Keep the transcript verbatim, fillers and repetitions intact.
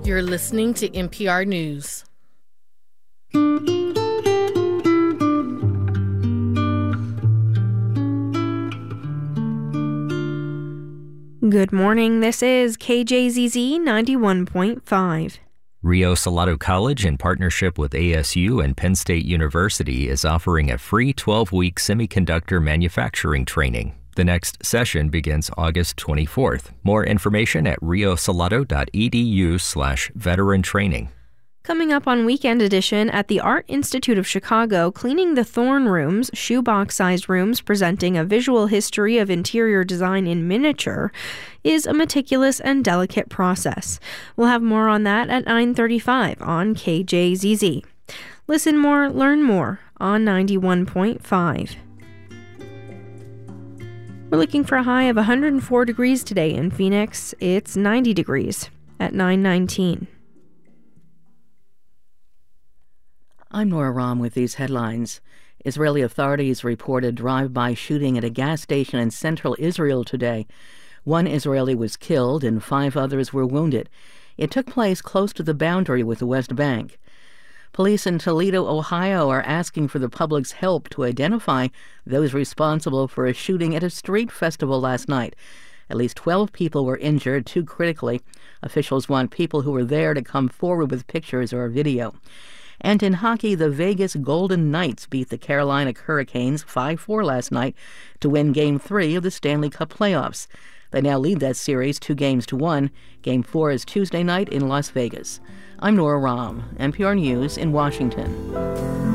You're listening to N P R News. Good morning, this is K J Z Z ninety-one point five. Rio Salado College, in partnership with A S U and Penn State University, is offering a free twelve-week semiconductor manufacturing training. The next session begins August twenty-fourth. More information at riosalado.edu slash veteran training. Coming up on Weekend Edition, at the Art Institute of Chicago, cleaning the Thorn Rooms, shoebox-sized rooms presenting a visual history of interior design in miniature, is a meticulous and delicate process. We'll have more on that at nine thirty-five on K J Z Z. Listen more, learn more on ninety-one point five. We're looking for a high of one hundred four degrees today in Phoenix. It's ninety degrees at nine nineteen. I'm Nora Rahm with these headlines. Israeli authorities reported drive-by shooting at a gas station in central Israel today. One Israeli was killed and five others were wounded. It took place close to the boundary with the West Bank. Police in Toledo, Ohio, are asking for the public's help to identify those responsible for a shooting at a street festival last night. At least twelve people were injured, two critically. Officials want people who were there to come forward with pictures or video. And in hockey, the Vegas Golden Knights beat the Carolina Hurricanes five four last night to win Game three of the Stanley Cup playoffs. They now lead that series two games to one. Game four is Tuesday night in Las Vegas. I'm Nora Rahm, N P R News in Washington.